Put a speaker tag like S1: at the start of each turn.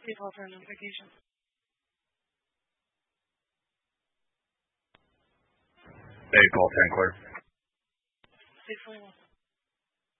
S1: Please hold for a notification.
S2: 8 call 10 clear.
S1: 621.